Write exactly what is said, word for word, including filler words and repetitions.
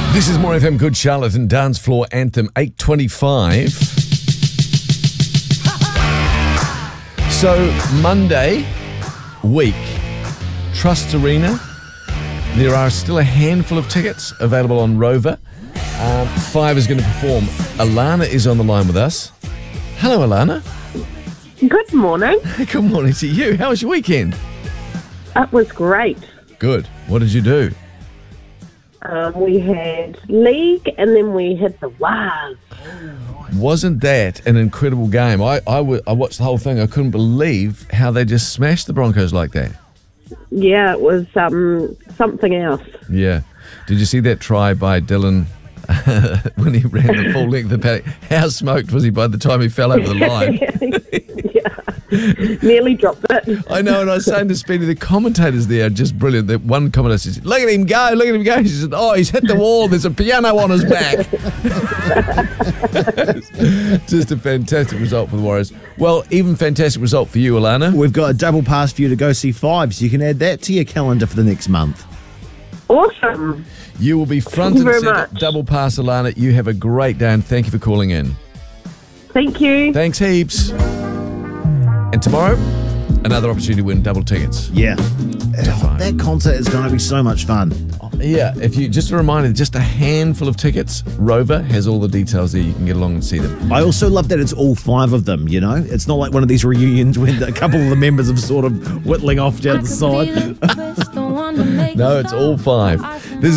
This is More F M Good Charlotte and Dance Floor Anthem eight twenty-five. So, Monday week, Trust Arena. There are still a handful of tickets available on Rover. Um, Five is going to perform. Alana is on the line with us. Hello, Alana. Good morning. Good morning to you. How was your weekend? It was great. Good. What did you do? Um, we had league and then we had the Waz. Wasn't that an incredible game? I, I, w- I watched the whole thing. I couldn't believe how they just smashed the Broncos like that. Yeah, it was um, something else. Yeah. Did you see that try by Dylan when he ran the full length of the paddock? How smoked was he by the time he fell over the line? Yeah, nearly dropped it. I know, and I was saying to Speedy, the commentators there are just brilliant. That one commentator said, look at him go, look at him go. She said, oh, he's hit the wall, there's a piano on his back. Just a fantastic result for the Warriors. Well, even fantastic result for you, Alana. We've got a double pass for you to go see Five, so you can add that to your calendar for the next month. Awesome. You will be front Thank you and very centre. much. Double pass, Alana. You have a great day, and thank you for calling in. Thank you. Thanks heaps. And tomorrow, another opportunity to win double tickets. Yeah. Fine. That concert is going to be so much fun. Yeah, if you just a reminder, just a handful of tickets. Rover has all the details there. You can get along and see them. I also love that it's all five of them, you know? It's not like one of these reunions where a couple of the members have sort of whittling off down the side. No, it's all five. This